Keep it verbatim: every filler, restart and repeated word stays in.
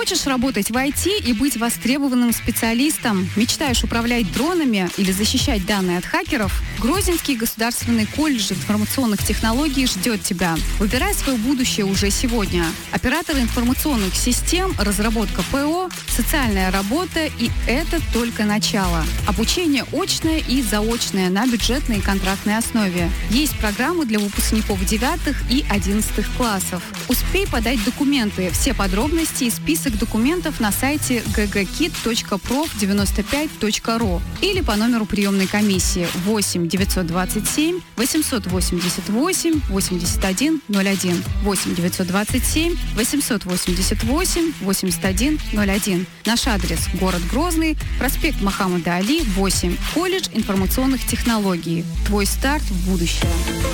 Хочешь работать в ай ти и быть востребованным специалистом? Мечтаешь управлять дронами или защищать данные от хакеров? Грозненский государственный колледж информационных технологий ждет тебя. Выбирай свое будущее уже сегодня. Операторы информационных систем, разработка ПО, социальная работа, и это только начало. Обучение очное и заочное на бюджетной и контрактной основе. Есть программы для выпускников девятых и одиннадцатых классов. Успей подать документы. Все подробности и список документов на сайте джи джи кит точка проф девяносто пять точка ру или по номеру приемной комиссии восемь девятьсот двадцать семь восемьсот восемьдесят восемь восемьдесят один ноль один восемь девятьсот двадцать семь восемьсот восемьдесят восемь восемьдесят один ноль один. Наш адрес: город Грозный, проспект Мохаммада Али, восемь. Колледж информационных технологий. Твой старт в будущее.